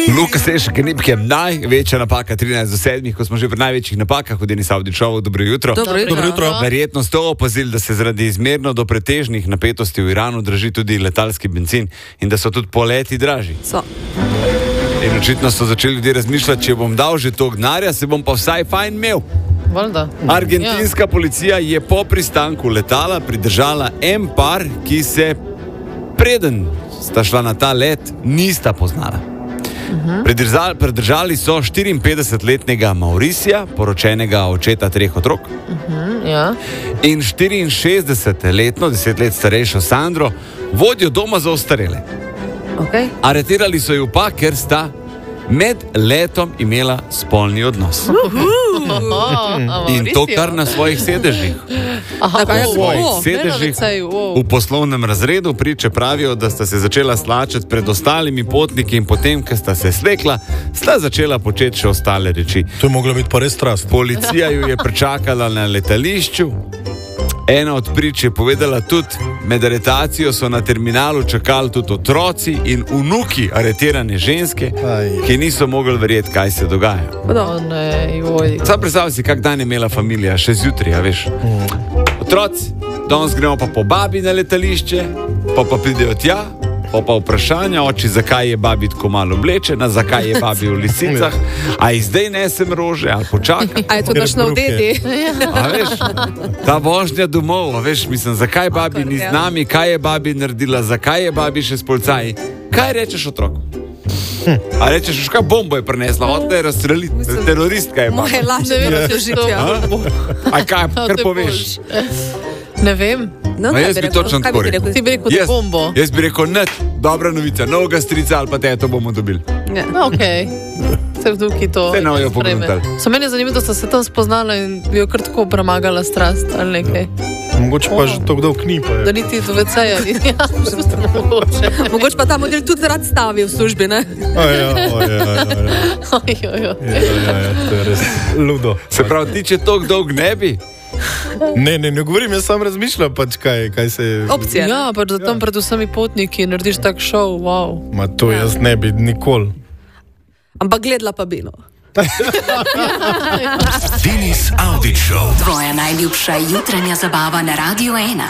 Luka Sešek je nekem največja napaka 13:07, ko smo že pri največjih napakah v Denis Avdić šovu. Dobro jutro. Dobro jutro. Verjetno ste opazili, da se zaradi izmerno do pretežnih napetosti v Iranu draži tudi letalski bencin in da so tudi poleti dražji. So. In očitno so začeli ljudje razmišljati, če bom dal že to denarja, se bom pa vsaj fajn imel. Argentinska policija je po pristanku letala pridržala en par, ki se preden sta šla na ta let, nista poznala. Pridržali so 54-letnega Mauricija, poročenega očeta 3 otrok, in 64-letno, 10 let starejšo Sandro, vodjo doma za ostarele. Aretirali so ju pa, ker sta med letom imela spolni odnos. In to kar na svojih sedežih. V poslovnem razredu priče pravijo, da sta se začela slačati pred ostalimi potniki in potem, ko sta se slekla, sta začela početi še ostale reči. To je mogla biti pa res strast. Policija ju je pričakala na letališču. Ena od prič je povedala tudi, med aretacijo so na terminalu čakali tudi otroci in vnuki aretirane ženske, ki niso mogli verjeti, kaj se dogaja. Sam predstavljaj si, kak dan je imela familija, še zjutraj, a veš. Otroci, danes gremo pa po babi na letališče, pa pridejo tja, pa vprašanja, oči, zakaj je babi tako malo oblečena, zakaj je babi v lisicah, a ji zdaj nesem rože, ali počakam. A je to naš nov dedi? A veš, ta vožnja domov, a veš, mislim, zakaj babi ni z nami, kaj je babi naredila, zakaj je babi še s policaji. Kaj rečeš otroku? A rečeš, kaj bombo je prinesla, od te razstreliti, teroristka je babi. Moje lažje razložitja. A kaj, kar poveš? Ne vem. Jaz bi točno tako rekel. Ti bi rekel, da bombo. Jaz bi rekel, ne, dobra novica, novega strica ali pa to bomo dobili. Okej. Se vnuki to sprejme. So meni zanimivo, da sta se tam spoznala in bi jo kar tako premagala strast ali nekaj. Mogoče pa že to kdo v knipa. Da niti do WC-ja. Mogoče pa ta model tudi rad stavi v službi, ne? To je res ludo. Se pravi, ti če toliko dolg ne bi? Ne govorim, jaz sam razmišljam, pač kaj se... Opcije. Ja, pač da tam pred vsemi potniki narediš tak šov, wow. Ma to jaz ne bi nikoli. Ampak gledala pa bi, no. Denis Avdić Show. Tvoja najljubša jutranja zabava na Radio 1.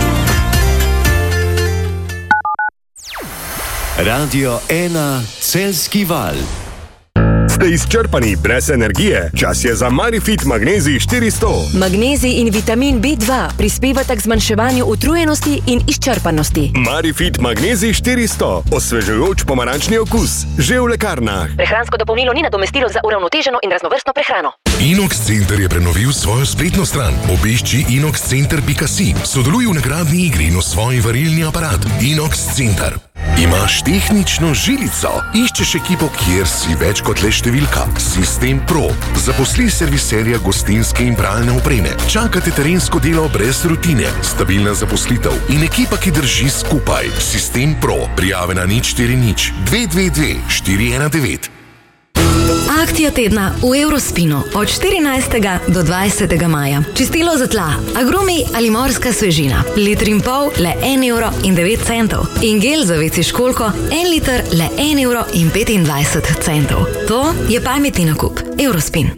Radio 1 Celjski val. Ste izčrpani brez energije? Čas je za Marifit Magnezij 400. Magnezij in vitamin B2 prispevata k zmanjševanju utrujenosti in izčrpanosti. Marifit Magnezij 400. Osvežujoč pomarančni okus. Že v lekarnah. Prehransko dopolnilo ni nadomestilo za uravnoteženo in raznovrstno prehrano. Inox Center je prenovil svojo spletno stran. Obišči inoxcenter.si. Sodeluj v nagradni igri in osvoji varilni aparat. Inox Center. Imaš tehnično žilico? Iščeš ekipo, kjer si več kot le številka. Sistem Pro. Zaposli serviserja gostinske in pralne opreme. Čakate terensko delo brez rutine. Stabilna zaposlitev in ekipa, ki drži skupaj. Sistem Pro. Prijave na 040 222 419. Akcija tedna v Eurospinu od 14. do 20. maja. Čistilo za tla, agrumi ali morska svežina. 1,5 litra le 1,09 €. In gel za WC školjko 1 liter le 1,25 €. To je pametni nakup. Eurospin.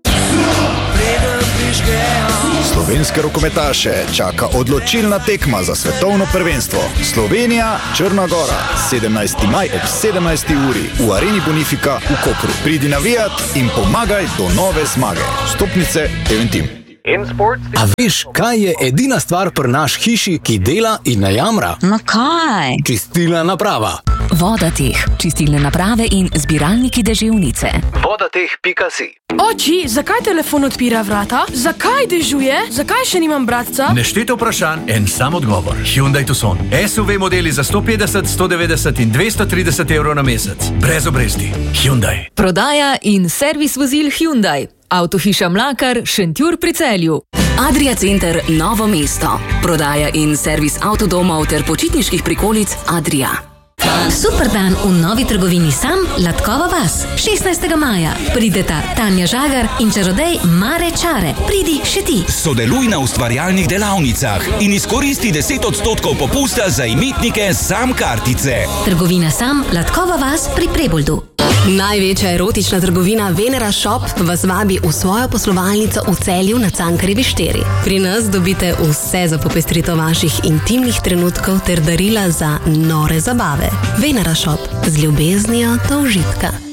Slovenske rokometaše čaka odločilna tekma za svetovno prvenstvo. Slovenija, Črna Gora, 17. maj ob 17. uri v Areni Bonifika v Kopru. Pridi navijat in pomagaj do nove zmage. Vstopnice Eventim. A veš, kaj je edina stvar pri naš hiši, ki dela in ne jamra? No kaj? Čistilna naprava. Vodateh, čistilne naprave in zbiralniki deževnice. Vodateh.si. Oči, zakaj telefon odpira vrata? Zakaj dežuje? Zakaj še nimam bratca? Neštete vprašanj, en sam odgovor. Hyundai Tucson. SUV modeli za 150, 190 in 230 € na mesec. Brez obresti. Hyundai. Prodaja in servis vozil Hyundai. Avtohiša Mlakar, Šentjur pri Celju. Adria Center Novo mesto. Prodaja in servis avtodomov ter počitniških prikolic Adria. Super dan v novi trgovini Sam, Latkova vas. 16. maja prideta Tanja Žagar in čarodej Mare Čare. Pridi še ti. Sodeluj na ustvarjalnih delavnicah in izkoristi 10% popusta za imetnike Sam kartice. Trgovina Sam, Latkova vas pri Preboldu. Največja erotična trgovina Venera Shop vas vabi v svojo poslovalnico v Celju na Cankarjevi 4. Pri nas dobite vse za popestritev vaših intimnih trenutkov ter darila za nore zabave. Venera Shop z ljubeznijo do užitka.